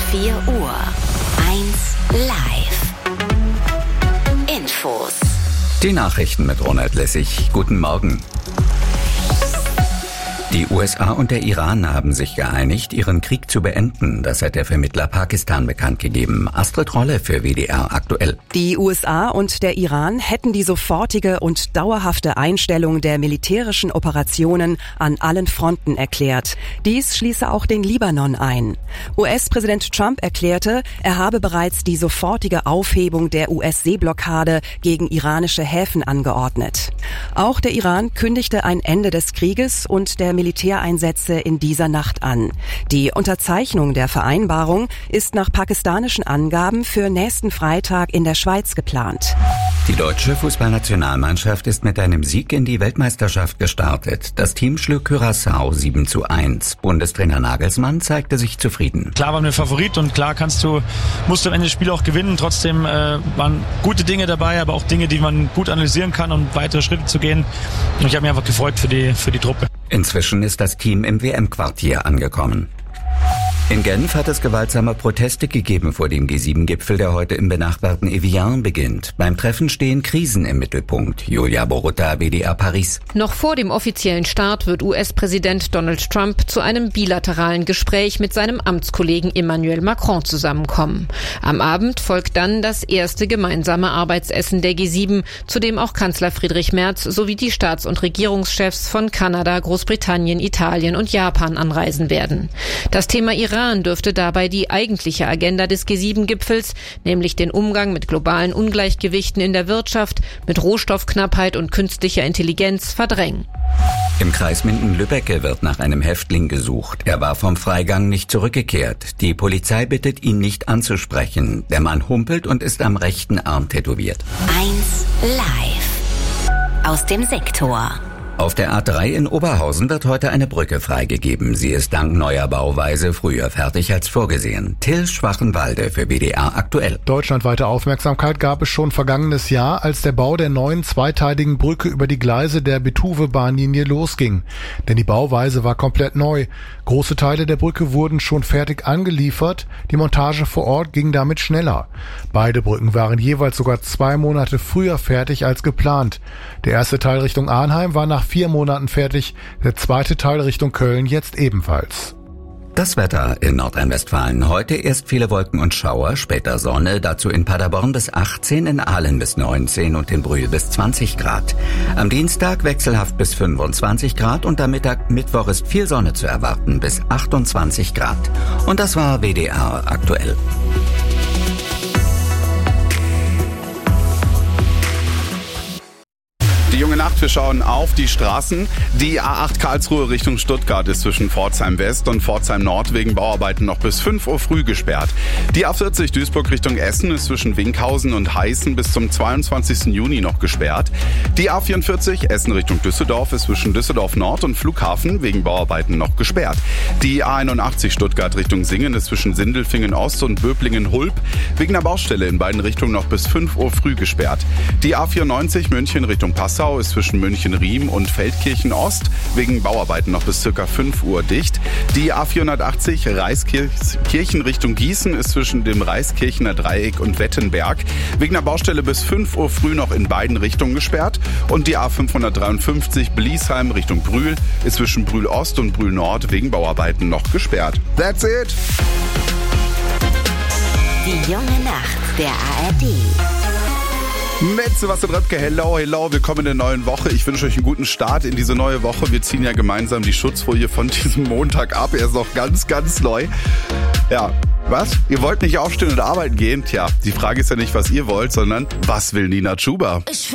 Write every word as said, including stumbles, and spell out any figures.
vier Uhr. eins live. Infos. Die Nachrichten mit Ronald Lessig. Guten Morgen. Die U S A und der Iran haben sich geeinigt, ihren Krieg zu beenden. Das hat der Vermittler Pakistan bekannt gegeben. Astrid Rolle für W D R aktuell. Die U S A und der Iran hätten die sofortige und dauerhafte Einstellung der militärischen Operationen an allen Fronten erklärt. Dies schließe auch den Libanon ein. U S-Präsident Trump erklärte, er habe bereits die sofortige Aufhebung der U S-Seeblockade gegen iranische Häfen angeordnet. Auch der Iran kündigte ein Ende des Krieges und der Militäreinsätze in dieser Nacht an. Die Unterzeichnung der Vereinbarung ist nach pakistanischen Angaben für nächsten Freitag in der Schweiz geplant. Die deutsche Fußballnationalmannschaft ist mit einem Sieg in die Weltmeisterschaft gestartet. Das Team schlug Curaçao sieben zu eins. Bundestrainer Nagelsmann zeigte sich zufrieden. Klar waren wir Favorit und klar kannst du, musst du am Ende das Spiel auch gewinnen. Trotzdem äh, waren gute Dinge dabei, aber auch Dinge, die man gut analysieren kann, um weitere Schritte zu gehen. Und ich habe mich einfach gefreut für die, für die Truppe. Inzwischen ist das Team im W M-Quartier angekommen. In Genf hat es gewaltsame Proteste gegeben vor dem G sieben Gipfel, der heute im benachbarten Evian beginnt. Beim Treffen stehen Krisen im Mittelpunkt. Julia Borutta, W D R Paris. Noch vor dem offiziellen Start wird U S-Präsident Donald Trump zu einem bilateralen Gespräch mit seinem Amtskollegen Emmanuel Macron zusammenkommen. Am Abend folgt dann das erste gemeinsame Arbeitsessen der G sieben, zu dem auch Kanzler Friedrich Merz sowie die Staats- und Regierungschefs von Kanada, Großbritannien, Italien und Japan anreisen werden. Das Thema Iran dürfte dabei die eigentliche Agenda des G sieben Gipfels, nämlich den Umgang mit globalen Ungleichgewichten in der Wirtschaft, mit Rohstoffknappheit und künstlicher Intelligenz verdrängen. Im Kreis Minden-Lübbecke wird nach einem Häftling gesucht. Er war vom Freigang nicht zurückgekehrt. Die Polizei bittet ihn nicht anzusprechen. Der Mann humpelt und ist am rechten Arm tätowiert. eins live. Aus dem Sektor. Auf der A drei in Oberhausen wird heute eine Brücke freigegeben. Sie ist dank neuer Bauweise früher fertig als vorgesehen. Till Schwachenwalde für W D R aktuell. Deutschlandweite Aufmerksamkeit gab es schon vergangenes Jahr, als der Bau der neuen zweiteiligen Brücke über die Gleise der Betuwe-Bahnlinie losging. Denn die Bauweise war komplett neu. Große Teile der Brücke wurden schon fertig angeliefert. Die Montage vor Ort ging damit schneller. Beide Brücken waren jeweils sogar zwei Monate früher fertig als geplant. Der erste Teil Richtung Arnheim war nach vier Monaten fertig, der zweite Teil Richtung Köln jetzt ebenfalls. Das Wetter in Nordrhein-Westfalen. Heute erst viele Wolken und Schauer, später Sonne, dazu in Paderborn bis achtzehn, in Aalen bis neunzehn und in Brühl bis zwanzig Grad. Am Dienstag wechselhaft bis fünfundzwanzig Grad und am Mittag, Mittwoch ist viel Sonne zu erwarten bis achtundzwanzig Grad. Und das war W D R aktuell. Die junge Nacht, wir schauen auf die Straßen. Die A acht Karlsruhe Richtung Stuttgart ist zwischen Pforzheim West und Pforzheim Nord wegen Bauarbeiten noch bis fünf Uhr früh gesperrt. Die A vierzig Duisburg Richtung Essen ist zwischen Winkhausen und Heißen bis zum zweiundzwanzigsten Juni noch gesperrt. Die A vierundvierzig Essen Richtung Düsseldorf ist zwischen Düsseldorf Nord und Flughafen wegen Bauarbeiten noch gesperrt. Die A einundachtzig Stuttgart Richtung Singen ist zwischen Sindelfingen Ost und Böblingen Hulb wegen der Baustelle in beiden Richtungen noch bis fünf Uhr früh gesperrt. Die A vierundneunzig München Richtung Passau ist zwischen München-Riem und Feldkirchen Ost wegen Bauarbeiten noch bis circa fünf Uhr dicht. Die A vierhundertachtzig Reiskirchen Richtung Gießen ist zwischen dem Reiskirchener Dreieck und Wettenberg wegen der Baustelle bis fünf Uhr früh noch in beiden Richtungen gesperrt. Und die A fünfhundertdreiundfünfzig Bliesheim Richtung Brühl ist zwischen Brühl Ost und Brühl Nord wegen Bauarbeiten noch gesperrt. That's it! Die junge Nacht der A R D. Mit Sebastian Röpke, hello, hello, willkommen in der neuen Woche. Ich wünsche euch einen guten Start in diese neue Woche. Wir ziehen ja gemeinsam die Schutzfolie von diesem Montag ab. Er ist noch ganz, ganz neu. Ja, was? Ihr wollt nicht aufstehen und arbeiten gehen? Tja, die Frage ist ja nicht, was ihr wollt, sondern was will Nina Chuba?